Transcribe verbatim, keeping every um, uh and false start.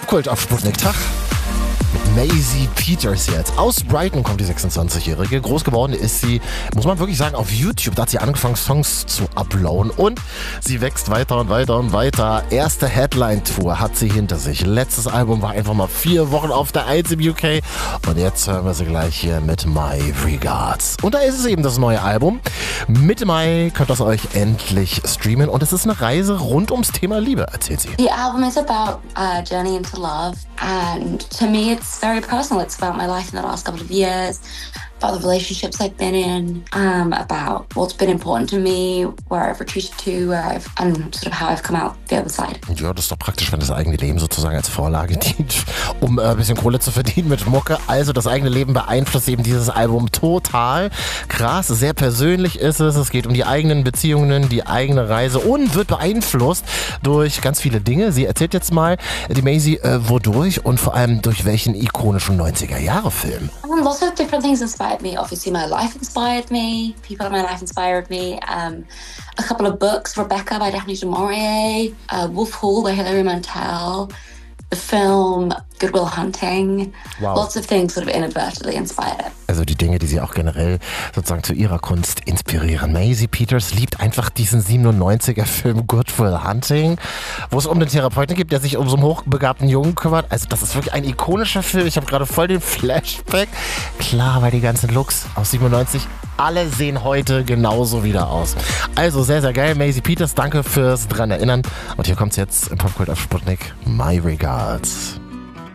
Popkult auf Sputnik Tag. Mit Maisie Peters jetzt. Aus Brighton kommt die sechsundzwanzigjährige. Groß geworden ist sie, muss man wirklich sagen, auf YouTube. Da hat sie angefangen, Songs zu uploaden. Und sie wächst weiter und weiter und weiter. Erste Headline-Tour hat sie hinter sich. Letztes Album war einfach mal vier Wochen auf der Eins im U K. Und jetzt hören wir sie gleich hier mit My Regards. Und da ist es eben das neue Album. Mitte Mai könnt ihr es euch endlich streamen. Und es ist eine Reise rund ums Thema Liebe, erzählt sie. The album is about a journey into love. And to me, it's very personal. It's about my life in the last couple of years, about the relationships I've been in, um, about what's been important to me, where I've retreated to, where I've, and sort of how I've come out the other side. Ja, das ist doch praktisch, wenn das eigene Leben sozusagen als Vorlage dient, um äh, ein bisschen Kohle zu verdienen mit Mucke. Also das eigene Leben beeinflusst eben dieses Album total. Krass, sehr persönlich ist es. Es geht um die eigenen Beziehungen, die eigene Reise und wird beeinflusst durch ganz viele Dinge. Sie erzählt jetzt mal, die Maisie, äh, wodurch und vor allem durch welchen ikonischen neunziger-Jahre-Film. Um, lots of different things inspired me. Obviously, my life inspired me. People in my life inspired me. Um, a couple of books, Rebecca by Daphne du Maurier, uh, Wolf Hall by Hilary Mantel, the film Good Will Hunting. Wow. Lots of things sort of inadvertently inspired it. Also die Dinge, die sie auch generell sozusagen zu ihrer Kunst inspirieren. Maisie Peters liebt einfach diesen siebenundneunziger-Film Good Will Hunting, wo es um den Therapeuten geht, der sich um so einen hochbegabten Jungen kümmert. Also das ist wirklich ein ikonischer Film. Ich habe gerade voll den Flashback. Klar, weil die ganzen Looks aus siebenundneunzig, alle sehen heute genauso wieder aus. Also sehr, sehr geil. Maisie Peters, danke fürs dran erinnern. Und hier kommt's jetzt im Popkult auf Sputnik. My Regards.